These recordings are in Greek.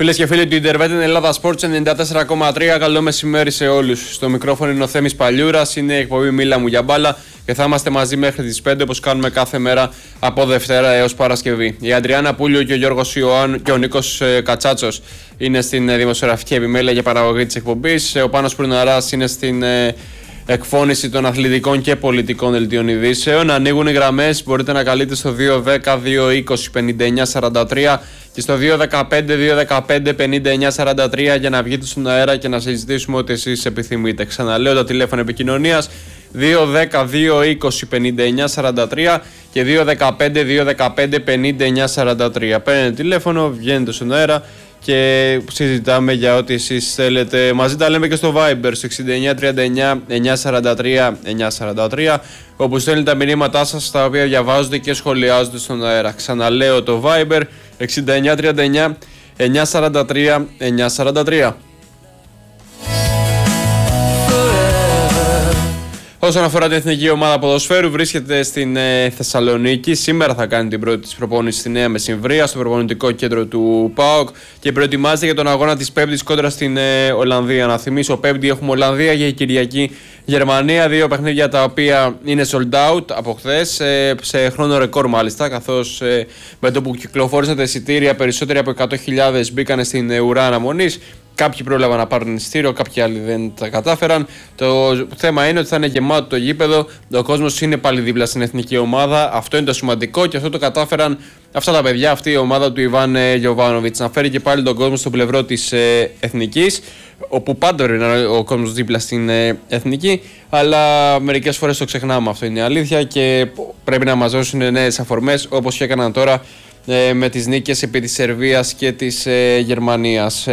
Φίλες και φίλοι του Ιντερβέτ Ελλάδα Sports 94,3. Καλό μεσημέρι σε όλους. Στο μικρόφωνο είναι ο Θέμης Παλιούρας. Είναι η εκπομπή Μίλα μου για μπάλα και θα είμαστε μαζί μέχρι τις 5 όπως κάνουμε κάθε μέρα από Δευτέρα έως Παρασκευή. Η Αντριάννα Πούλιο και ο Γιώργος Ιωάννου και ο Νίκος Κατσάτσος είναι στην δημοσιογραφική επιμέλεια για παραγωγή της εκπομπής. Ο Πάνος Πουρναράς είναι στην εκφώνηση των αθλητικών και πολιτικών δελτίων ειδήσεων. Ανοίγουν οι γραμμές. Μπορείτε να καλείτε στο 210-220-5943 και στο 215-215-5943 για να βγείτε στον αέρα και να συζητήσουμε ό,τι εσείς επιθυμείτε. Ξαναλέω τα τηλέφωνα επικοινωνίας 210-220-5943 και 215-215-5943. Παίρνετε τηλέφωνο, βγαίνετε στον αέρα και συζητάμε για ό,τι εσείς θέλετε. Μαζί τα λέμε και στο Viber στο 6939-943-943 όπου στέλνετε τα μηνύματά σας τα οποία διαβάζονται και σχολιάζονται στον αέρα. Ξαναλέω το Viber 6939-943-943. Όσον αφορά την εθνική ομάδα ποδοσφαίρου, βρίσκεται στην Θεσσαλονίκη. Σήμερα θα κάνει την πρώτη της προπόνηση στη Νέα Μεσημβρία, στο προπονητικό κέντρο του ΠΑΟΚ και προετοιμάζεται για τον αγώνα της Πέμπτης κόντρα στην Ολλανδία. Να θυμίσω, Πέμπτη έχουμε Ολλανδία για η Κυριακή Γερμανία. Δύο παιχνίδια τα οποία είναι sold out από χθες, σε χρόνο ρεκόρ μάλιστα, καθώς με το που κυκλοφόρησαν τα εισιτήρια περισσότεροι από 100.000 μπήκαν στην ουρά αναμονής. Κάποιοι πρόλαβαν να πάρουν εισιτήριο, κάποιοι άλλοι δεν τα κατάφεραν. Το θέμα είναι ότι θα είναι γεμάτο το γήπεδο. Ο κόσμος είναι πάλι δίπλα στην εθνική ομάδα. Αυτό είναι το σημαντικό και αυτό το κατάφεραν αυτά τα παιδιά, αυτή η ομάδα του Ιβάν Γιοβάνοβιτς. Να φέρει και πάλι τον κόσμο στο πλευρό της εθνικής, όπου πάντα είναι ο κόσμος δίπλα στην εθνική. Αλλά μερικές φορές το ξεχνάμε, αυτό είναι η αλήθεια και πρέπει να μας δώσουν νέες αφορμές όπως και έκαναν τώρα με τις νίκες επί της Σερβίας και της Γερμανίας.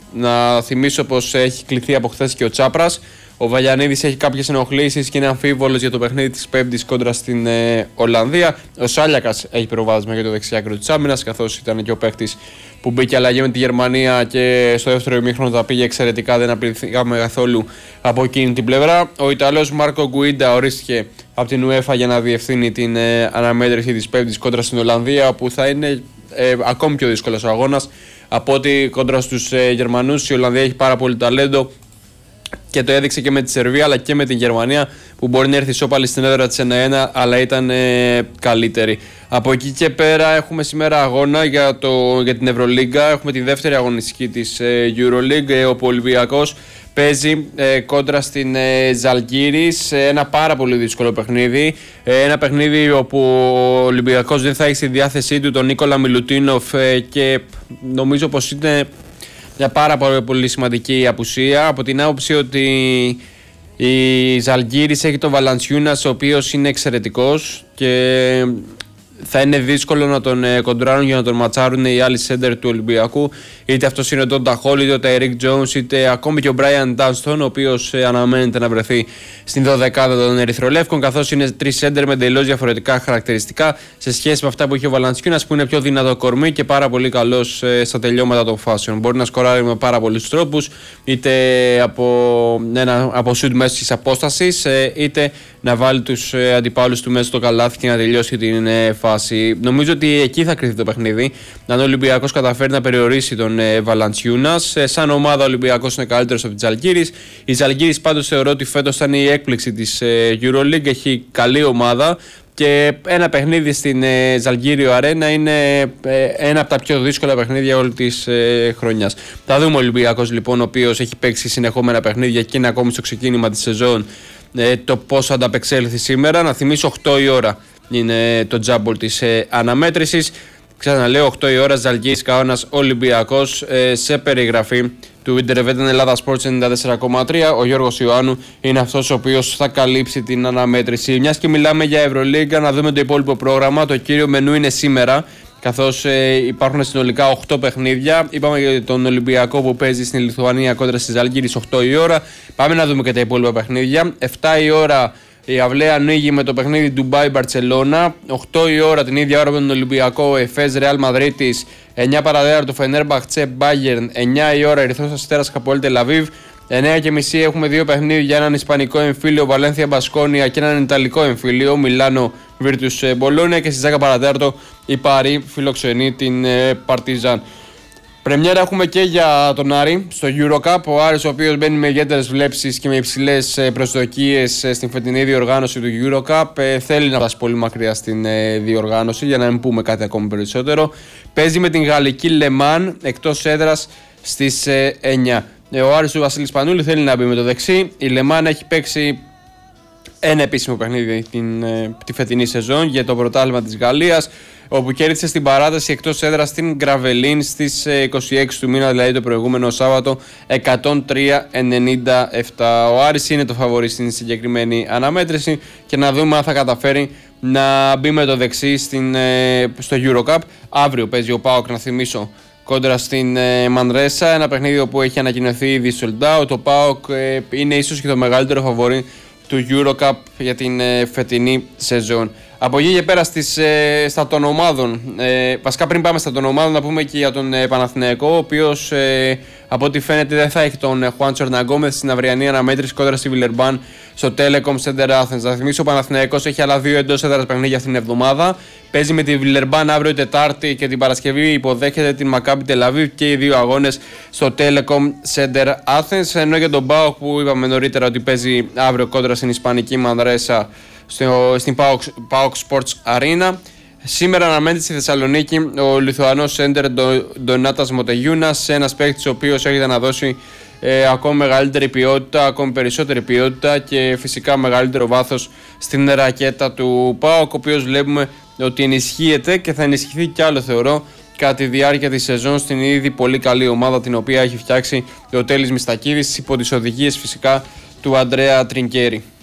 Να θυμίσω πως έχει κληθεί από χθες και ο Τσάπρας. Ο Βαγιανίδης έχει κάποιες ενοχλήσεις και είναι αμφίβολος για το παιχνίδι της Πέμπτης κόντρα στην Ολλανδία. Ο Σάλιακας έχει προβάδισμα για το δεξιάκρο της άμυνας, καθώς ήταν και ο παίκτης που μπήκε αλλαγή με τη Γερμανία και στο δεύτερο ημίχρονο τα πήγε εξαιρετικά, δεν απειληθήκαμε καθόλου από εκείνη την πλευρά. Ο Ιταλός Μάρκο Γκουίντα ορίστηκε από την UEFA για να διευθύνει την αναμέτρηση της Πέμπτης κόντρα στην Ολλανδία, που θα είναι ακόμη πιο δύσκολος ο αγώνας από ότι κόντρα στους Γερμανούς. Η Ολλανδία έχει πάρα πολύ ταλέντο και το έδειξε και με τη Σερβία αλλά και με την Γερμανία, που μπορεί να έρθει ισόπαλη στην έδρα της 1-1 αλλά ήταν καλύτερη. Από εκεί και πέρα έχουμε σήμερα αγώνα για την Ευρωλίγκα. Έχουμε τη δεύτερη αγωνιστική της Euroleague, όπου ο Ολυμπιακός παίζει κόντρα στην Ζαλγκίρις, ένα πάρα πολύ δύσκολο παιχνίδι. Ένα παιχνίδι όπου ο Ολυμπιακός δεν θα έχει στη διάθεσή του τον Νίκολα Μιλουτίνοφ και νομίζω πως είναι μια πάρα πολύ σημαντική απουσία, από την άποψη ότι η Ζαλγκίρις έχει τον Valanciunas, ο οποίος είναι εξαιρετικός και θα είναι δύσκολο να τον κοντράρουν για να τον ματσάρουν οι άλλοι σέντερ του Ολυμπιακού. Είτε αυτός είναι ο Ντόντα Χόλ, είτε ο Ταϊρίκ Τζόουνς, είτε ακόμη και ο Μπράιαν Ντάνστον, ο οποίος αναμένεται να βρεθεί στην 12η των Ερυθρολεύκων, καθώς είναι τρεις σέντερ με εντελώς διαφορετικά χαρακτηριστικά σε σχέση με αυτά που είχε ο Valanciunas, που είναι πιο δυνατό κορμί και πάρα πολύ καλός στα τελειώματα των φάσεων. Μπορεί να σκοράρει με πάρα πολλούς τρόπους, είτε από σουτ μέσω της απόστασης, είτε να βάλει τους αντιπάλους του μέσα στο καλάθι και να τελειώσει την φάση. Νομίζω ότι εκεί θα κρυθεί το παιχνίδι. Αν ο Ολυμπιακός καταφέρει να περιορίσει τον Valanciunas. Σαν ομάδα ο Ολυμπιακός είναι καλύτερος από τη Ζαλγκίρις. Η Ζαλγκίρις πάντως θεωρώ ότι φέτος ήταν η έκπληξη της Euroleague. Έχει καλή ομάδα και ένα παιχνίδι στην Ζαλγκίριο Αρένα είναι ένα από τα πιο δύσκολα παιχνίδια όλη της χρονιάς. Θα δούμε ο Ολυμπιακός λοιπόν, ο οποίος έχει παίξει συνεχόμενα παιχνίδια και είναι ακόμη στο ξεκίνημα της σεζόν, το πώς θα ανταπεξέλθει σήμερα. Να θυμίσω 8 η ώρα είναι το τζάμπολ της αναμέτρησης. Ξαναλέω 8 η ώρα, Ζαλγκίρις Κάωνας Ολυμπιακός, σε περιγραφή του Ιντερβέτ Ελλάδα Sports 94,3. Ο Γιώργος Ιωάννου είναι αυτός ο οποίος θα καλύψει την αναμέτρηση. Μιας και μιλάμε για Ευρωλίγκα, να δούμε το υπόλοιπο πρόγραμμα. Το κύριο μενού είναι σήμερα, καθώς υπάρχουν συνολικά 8 παιχνίδια. Είπαμε για τον Ολυμπιακό που παίζει στην Λιθουανία κόντρα στη Ζαλγκίρις 8 η ώρα. Πάμε να δούμε και τα υπόλοιπα παιχνίδια. 7 η ώρα η αυλαία ανοίγει με το παιχνίδι Ντουμπάι-Μπαρτσελώνα. 8 η ώρα την ίδια ώρα με τον Ολυμπιακό Εφές Ρεάλ Μαδρίτης. 9 παραδέρα Φενέρμπαχτσε Μπάγερν. 9 η ώρα Ερυθρός Αστέρας Χαπολ Τελαβίβ. 9:30 έχουμε δύο παιχνίδια, έναν ισπανικό εμφύλιο Βαλένθια Μπασκόνια και έναν ιταλικό εμφύλιο Μιλάνο Βίρτους Μπολόνια, και στις 10 παρατέταρτο η Παρί φιλοξενεί την Παρτιζάν. Πρεμιέρα έχουμε και για τον Άρη στο EuroCup. Ο Άρης, ο οποίος μπαίνει με ιδιαίτερες βλέψεις και με υψηλές προσδοκίες στην φετινή διοργάνωση του EuroCup, θέλει να φτάσει πολύ μακριά στην διοργάνωση, για να μην πούμε κάτι ακόμη περισσότερο. Παίζει με την γαλλική Λεμάν εκτός έδρας στις 9. Ο Άρης του Βασίλη Σπανούλη θέλει να μπει με το δεξί. Η Λεμάν έχει παίξει ένα επίσημο παιχνίδι τη φετινή σεζόν για το πρωτάθλημα της Γαλλίας, όπου κέρδισε στην παράταση εκτός έδρας στην Γκραβελίν στις 26 του μήνα, δηλαδή το προηγούμενο Σάββατο, 103-97. Ο Άρης είναι το φαβορί στην συγκεκριμένη αναμέτρηση και να δούμε αν θα καταφέρει να μπει με το δεξί στο EuroCup. Αύριο παίζει ο ΠΑΟΚ, να θυμίσω, κόντρα στην Μανρέσα, ένα παιχνίδι όπου έχει ανακοινωθεί ήδη sold out. Ο ΠΑΟΚ είναι ίσως και το μεγαλύτερο φαβορί του EuroCup για την φετινή σεζόν. Από εκεί και πέρα στα των ομάδων, βασικά πριν πάμε στα των ομάδων, να πούμε και για τον Παναθηναϊκό, ο οποίος από ό,τι φαίνεται δεν θα έχει τον Χουάντσο Ερναγκόμεθ στην αυριανή αναμέτρηση κόντρα στη Βιλερμπάν στο Telecom Center Athens. Να θυμίσω, ο Παναθηναϊκός έχει άλλα 2 εντός έδρας παιχνίδια αυτήν την εβδομάδα. Παίζει με τη Βιλερμπάν αύριο Τετάρτη και την Παρασκευή υποδέχεται την Μακάμπι Τελαβίβ, και οι 2 αγώνες στο Telecom Center Athens. Ενώ για τον ΠΑΟΚ, που είπαμε νωρίτερα ότι παίζει αύριο κόντρα στην Ισπανική Μανρέσα στην PAOK Sports Arena. Σήμερα αναμένεται στη Θεσσαλονίκη ο Λιθουανός σέντερ Ντονάτας Μοτεγιούνας, ένας παίκτης ο οποίος έχετε να δώσει ακόμη μεγαλύτερη ποιότητα, ακόμη περισσότερη ποιότητα και φυσικά μεγαλύτερο βάθος στην ρακέτα του ΠΑΟΚ, ο οποίος βλέπουμε ότι ενισχύεται και θα ενισχυθεί κι άλλο, θεωρώ, κατά τη διάρκεια της σεζόν στην ήδη πολύ καλή ομάδα την οποία έχει φτιάξει ο Τέλης Μιστακίδης, υπό τις οδηγίες φυσικά του Αντρέα Τρινκέρι.